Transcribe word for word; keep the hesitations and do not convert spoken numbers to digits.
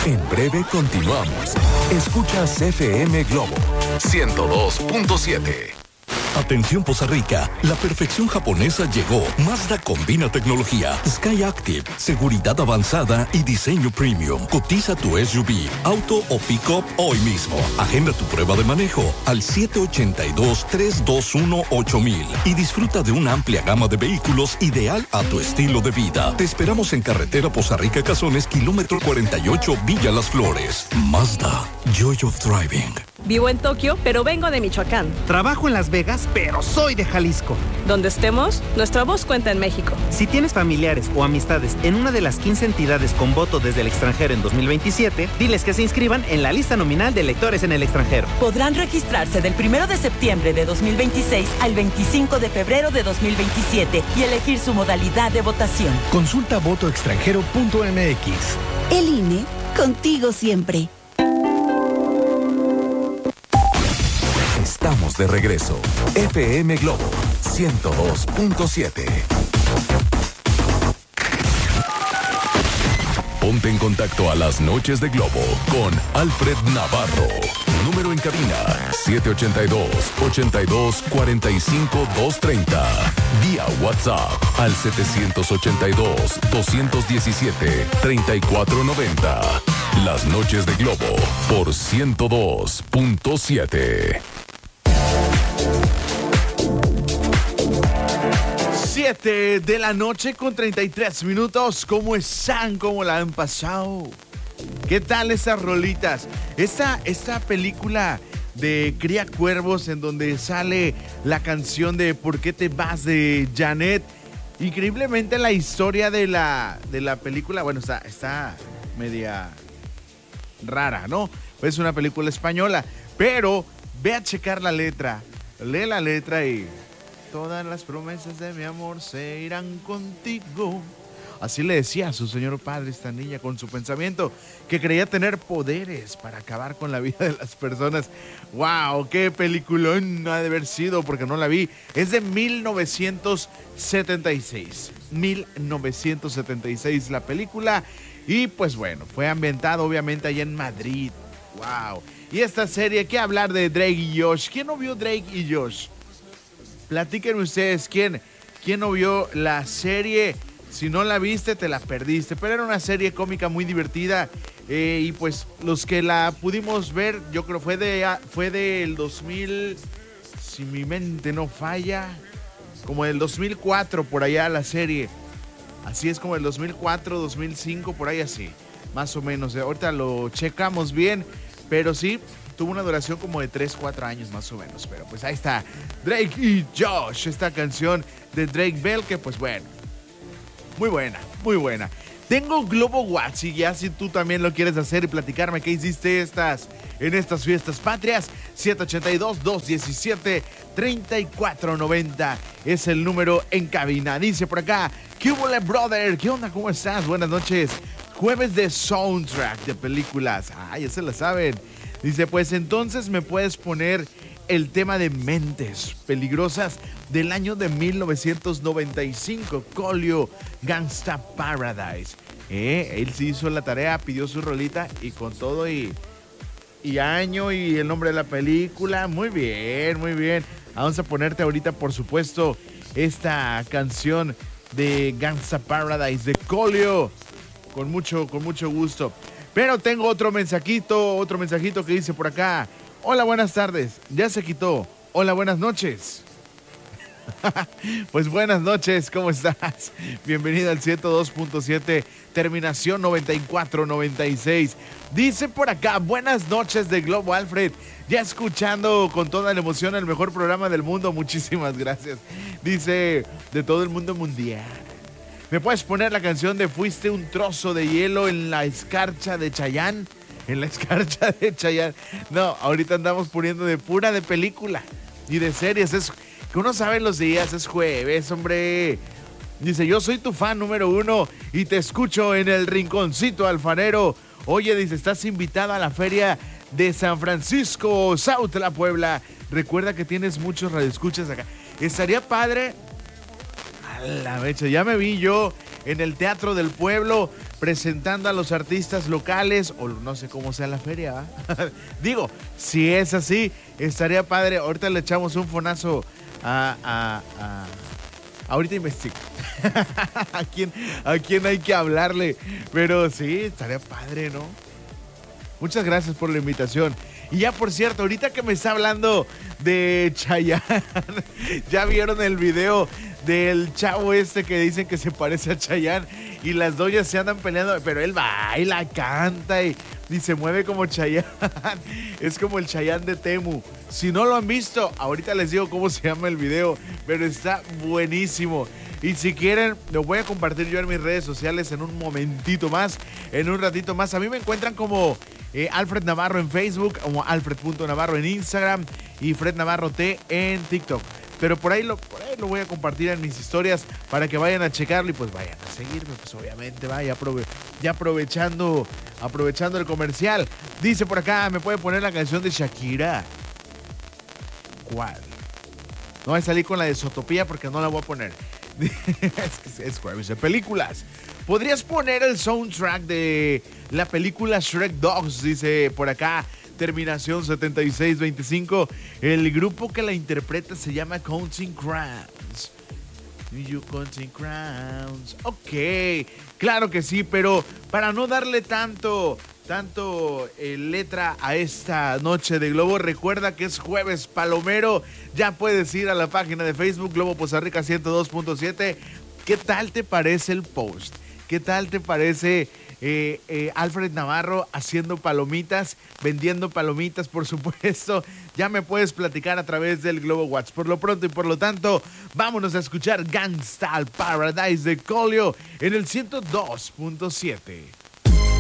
En breve continuamos. Escuchas F M Globo ciento dos punto siete. Atención Poza Rica, la perfección japonesa llegó. Mazda combina tecnología, Sky Active, seguridad avanzada y diseño premium. Cotiza tu S U V, auto o pick-up hoy mismo. Agenda tu prueba de manejo al siete ocho dos, tres dos uno, ocho mil y disfruta de una amplia gama de vehículos ideal a tu estilo de vida. Te esperamos en carretera Poza Rica Cazones, kilómetro cuarenta y ocho, Villa Las Flores. Mazda, Joy of Driving. Vivo en Tokio, pero vengo de Michoacán. Trabajo en Las Vegas, pero soy de Jalisco. Donde estemos, nuestra voz cuenta en México. Si tienes familiares o amistades en una de las quince entidades con voto desde el extranjero en dos mil veintisiete, diles que se inscriban en la lista nominal de electores en el extranjero. Podrán registrarse del primero de septiembre de dos mil veintiséis al veinticinco de febrero de dos mil veintisiete y elegir su modalidad de votación. Consulta voto extranjero punto m x. El I N E, contigo siempre. Estamos de regreso. F M Globo ciento dos punto siete. Ponte en contacto a las noches de Globo con Alfred Navarro. Número en cabina siete ocho dos, ocho dos, cuatro cinco, dos tres cero. Vía WhatsApp al siete ocho dos, dos uno siete, tres cuatro nueve cero. Las noches de Globo por ciento dos punto siete. siete de la noche con treinta y tres minutos. ¿Cómo están? ¿Cómo la han pasado? ¿Qué tal esas rolitas? Esta, esta película de Cría Cuervos en donde sale la canción de ¿Por qué te vas? De Janet. Increíblemente la historia de la, de la película, bueno, está, está media rara, ¿no? Es una película española, pero ve a checar la letra, lee la letra y... Todas las promesas de mi amor se irán contigo. Así le decía a su señor padre esta niña con su pensamiento, que creía tener poderes para acabar con la vida de las personas. ¡Wow! ¡Qué peliculón ha de haber sido! Porque no la vi. Es de mil novecientos setenta y seis. mil novecientos setenta y seis la película. Y pues bueno, fue ambientada obviamente allá en Madrid. ¡Wow! Y esta serie, ¿qué hablar de Drake y Josh? ¿Quién no vio Drake y Josh? Platíquenme ustedes, ¿quién, quién no vio la serie? Si no la viste, te la perdiste. Pero era una serie cómica muy divertida. Eh, y pues los que la pudimos ver, yo creo fue de fue del dos mil, si mi mente no falla, como del dos mil cuatro por allá la serie. Así es, como el dos mil cuatro, dos mil cinco, por ahí así, más o menos. Ahorita lo checamos bien, pero sí... Tuvo una duración como de tres, cuatro años más o menos. Pero pues ahí está Drake y Josh, esta canción de Drake Bell, que pues bueno, muy buena, muy buena. Tengo Globo Watch y ya si tú también lo quieres hacer y platicarme qué hiciste estas, en estas fiestas patrias, siete ocho dos, dos uno siete, tres cuatro nueve cero es el número en cabina. Dice por acá, ¿qué hubo, brother? ¿Qué onda? ¿Cómo estás? Buenas noches. Jueves de soundtrack de películas. Ah, ya se la saben. Dice, pues entonces me puedes poner el tema de Mentes Peligrosas del año de mil novecientos noventa y cinco, Colio, Gangsta Paradise. Eh, él sí hizo la tarea, pidió su rolita y con todo y, y año y el nombre de la película. Muy bien, muy bien. Vamos a ponerte ahorita, por supuesto, esta canción de Gangsta Paradise de Colio. Con mucho, con mucho gusto. Pero tengo otro mensajito, otro mensajito que dice por acá. Hola, buenas tardes. Ya se quitó. Hola, buenas noches. Pues buenas noches, ¿cómo estás? Bienvenido al ciento dos punto siete, terminación noventa y cuatro noventa y seis. Dice por acá, buenas noches de Globo, Alfred. Ya escuchando con toda la emoción el mejor programa del mundo. Muchísimas gracias. Dice, de todo el mundo mundial. ¿Me puedes poner la canción de Fuiste un trozo de hielo en la escarcha de Chayán? En la escarcha de Chayán. No, ahorita andamos poniendo de pura de película y de series. Es que uno sabe los días, es jueves, hombre. Dice, yo soy tu fan número uno y te escucho en el rinconcito alfarero. Oye, dice, estás invitado a la feria de San Francisco, Sautla, Puebla. Recuerda que tienes muchos radioescuchas acá. Estaría padre... La mecha, ya me vi yo en el Teatro del Pueblo, presentando a los artistas locales, o no sé cómo sea la feria, ¿eh? Digo, si es así, estaría padre. Ahorita le echamos un fonazo a... a, a ahorita investigo a quién, a quién hay que hablarle, pero sí, estaría padre, ¿no? Muchas gracias por la invitación. Y ya, por cierto, ahorita que me está hablando de Chayanne, ya vieron el video del chavo este que dicen que se parece a Chayanne y las doñas se andan peleando, pero él baila, canta y, y se mueve como Chayanne. Es como el Chayanne de Temu. Si no lo han visto, ahorita les digo cómo se llama el video, pero está buenísimo. Y si quieren, lo voy a compartir yo en mis redes sociales en un momentito más, en un ratito más. A mí me encuentran como eh, Alfred Navarro en Facebook, como alfred punto navarro en Instagram y Fred Navarro T en TikTok. Pero por ahí, lo, por ahí lo voy a compartir en mis historias para que vayan a checarlo y pues vayan a seguirme, pues obviamente, vaya, aprove ya aprovechando, aprovechando el comercial. Dice por acá, ¿me puede poner la canción de Shakira? ¿Cuál? No voy a salir con la de Zootopía porque no la voy a poner. es, es jueves de películas. ¿Podrías poner el soundtrack de la película Shrek Dogs? Dice por acá, terminación setenta y seis veinticinco. El grupo que la interpreta se llama Counting Crowns. You Counting Crowns. Ok, claro que sí, pero para no darle tanto... tanto eh, letra a esta noche de Globo, recuerda que es jueves palomero. Ya puedes ir a la página de Facebook Globo Poza Rica ciento dos punto siete. ¿Qué tal te parece el post? ¿Qué tal te parece eh, eh, Alfred Navarro haciendo palomitas, vendiendo palomitas, por supuesto? Ya me puedes platicar a través del Globo WhatsApp. Por lo pronto y por lo tanto, vámonos a escuchar Gangsta Paradise de Colio en el ciento dos punto siete.